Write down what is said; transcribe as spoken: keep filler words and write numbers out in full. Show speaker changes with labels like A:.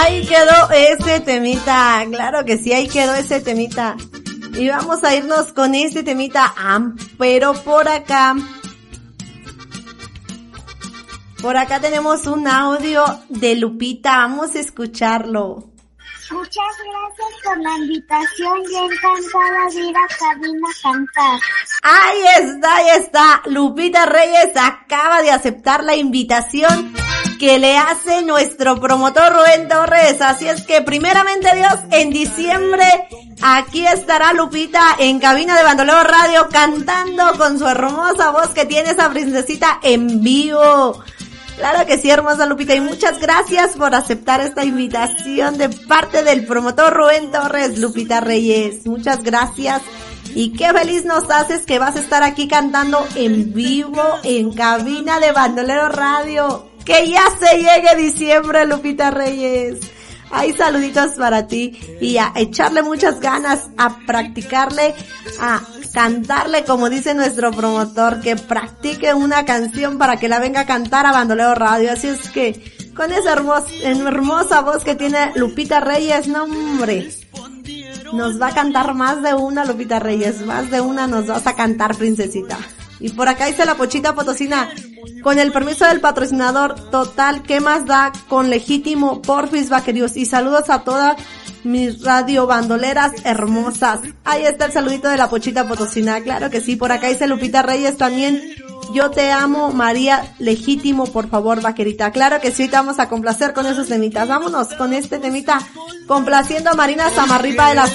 A: Ahí quedó ese temita, claro que sí, ahí quedó ese temita. Y vamos a irnos con este temita, ah, pero por acá, por acá tenemos un audio de Lupita, vamos a escucharlo.
B: Muchas gracias por la invitación, yo encantada de ir a cabina a cantar.
A: Ahí está, ahí está, Lupita Reyes acaba de aceptar la invitación que le hace nuestro promotor Rubén Torres, así es que primeramente Dios, en diciembre aquí estará Lupita en cabina de Bandolero Radio cantando con su hermosa voz que tiene esa princesita en vivo. Claro que sí, hermosa Lupita, y muchas gracias por aceptar esta invitación de parte del promotor Rubén Torres, Lupita Reyes. Muchas gracias y qué feliz nos haces que vas a estar aquí cantando en vivo en cabina de Bandolero Radio. Que ya se llegue diciembre, Lupita Reyes. Hay saluditos para ti y a echarle muchas ganas, a practicarle, a cantarle como dice nuestro promotor, que practique una canción para que la venga a cantar a Bandolero Radio. Así es que con esa hermosa, hermosa voz que tiene Lupita Reyes, no hombre, nos va a cantar más de una, Lupita Reyes, más de una nos vas a cantar, princesita. Y por acá dice la Pochita Potosina, con el permiso del patrocinador, total, ¿qué más da? Con legítimo, porfis vaquerios. Y saludos a todas mis radio bandoleras hermosas. Ahí está el saludito de la Pochita Potosina, claro que sí. Por acá dice Lupita Reyes también, yo te amo, María Legítimo, por favor, vaquerita. Claro que sí, ahorita vamos a complacer con esos temitas. Vámonos con este temita, complaciendo a Marina Zamarripa de la